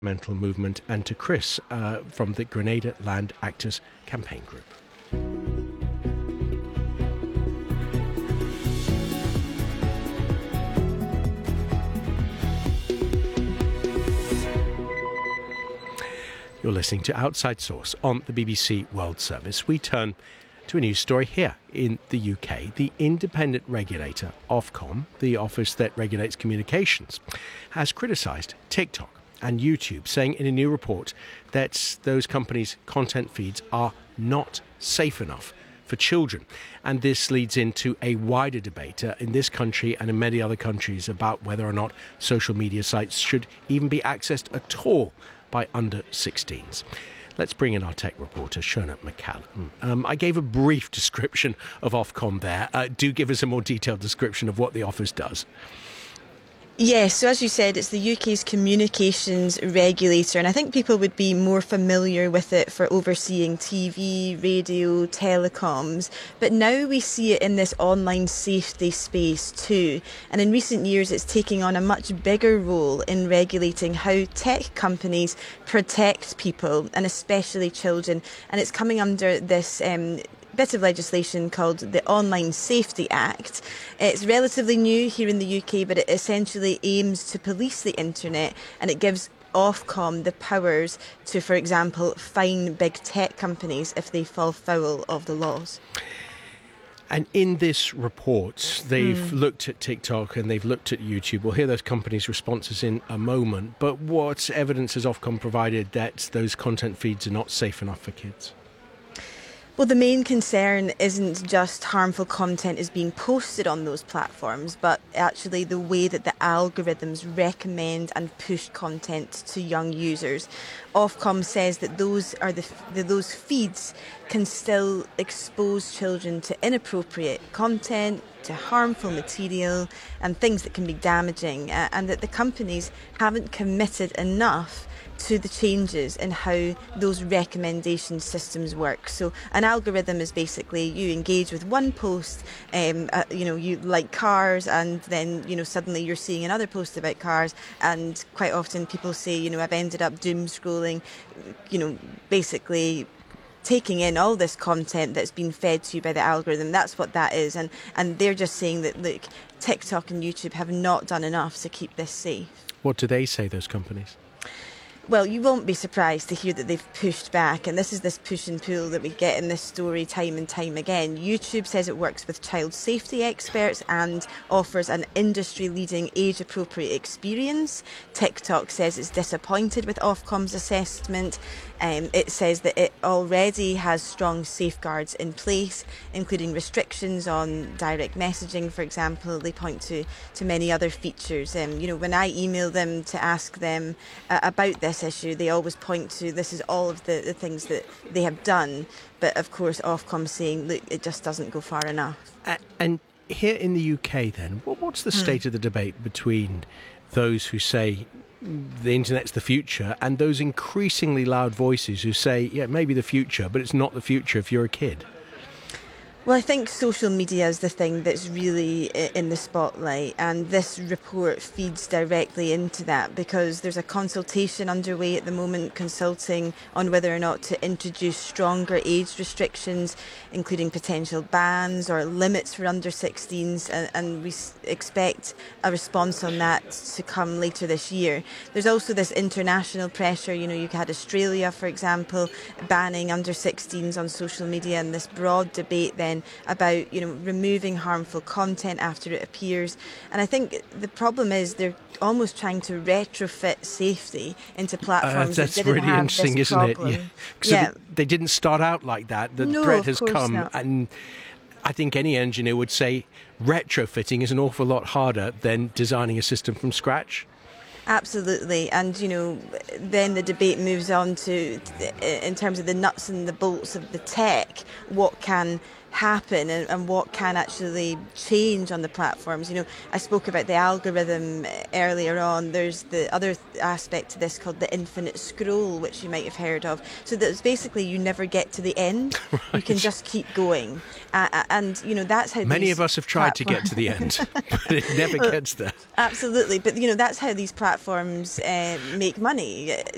Mental Movement, and to Chris from the Grenada Land Actors Campaign Group. You're listening to Outside Source on the BBC World Service. We turn to a news story here in the UK. The independent regulator, Ofcom, the office that regulates communications, has criticised TikTok and YouTube, saying in a new report that those companies' content feeds are not safe enough for children. And this leads into a wider debate in this country and in many other countries about whether or not social media sites should even be accessed at all by under 16s. Let's bring in our tech reporter, Shona McCallum. I gave a brief description of Ofcom there. Do give us a more detailed description of what the office does. Yes, so as you said, it's the UK's communications regulator, and I think people would be more familiar with it for overseeing TV, radio, telecoms, but now we see it in this online safety space too. And in recent years, it's taking on a much bigger role in regulating how tech companies protect people, and especially children. And it's coming under this bit of legislation called the Online Safety Act. It's relatively new here in the UK, but it essentially aims to police the internet, and it gives Ofcom the powers to, for example, fine big tech companies if they fall foul of the laws. And in this report, they've looked at TikTok and they've looked at YouTube. We'll hear those companies' responses in a moment. But what evidence has Ofcom provided that those content feeds are not safe enough for kids? Well, the main concern isn't just harmful content is being posted on those platforms, but actually the way that the algorithms recommend and push content to young users. Ofcom says that those feeds can still expose children to inappropriate content, to harmful material and things that can be damaging, and that the companies haven't committed enough to the changes in how those recommendation systems work. So an algorithm is basically you engage with one post, you like cars, and then suddenly you're seeing another post about cars, and quite often people say I've ended up doom scrolling, basically taking in all this content that's been fed to you by the algorithm. That's what that is, and they're just saying that look, TikTok and YouTube have not done enough to keep this safe. What do they say, those companies? Well, you won't be surprised to hear that they've pushed back, and this is this push and pull that we get in this story time and time again. YouTube says it works with child safety experts and offers an industry-leading age-appropriate experience. TikTok says it's disappointed with Ofcom's assessment. It says that it already has strong safeguards in place, including restrictions on direct messaging, for example. They point to many other features. When I email them to ask them about this issue, they always point to this is all of the things that they have done. But of course, Ofcom saying, look, it just doesn't go far enough. And here in the UK then, what's the state of the debate between those who say the internet's the future and those increasingly loud voices who say, yeah, it may be the future, but it's not the future if you're a kid? Well, I think social media is the thing that's really in the spotlight, and this report feeds directly into that because there's a consultation underway at the moment consulting on whether or not to introduce stronger age restrictions, including potential bans or limits for under 16s, and we expect a response on that to come later this year. There's also this international pressure. You had Australia, for example, banning under 16s on social media, and this broad debate then about removing harmful content after it appears. And I think the problem is they're almost trying to retrofit safety into platforms that didn't really have interesting, this isn't problem. it? So they didn't start out like that. The threat has come, not. And I think any engineer would say retrofitting is an awful lot harder than designing a system from scratch. Absolutely, and then the debate moves on to, in terms of the nuts and the bolts of the tech, what can happen and what can actually change on the platforms. I spoke about the algorithm earlier on. There's the other aspect to this called the infinite scroll, which you might have heard of. So that's basically you never get to the end. Right. You can just keep going. And that's how many of us have tried to get to the end, but it never gets there. Absolutely, but that's how these platforms make money.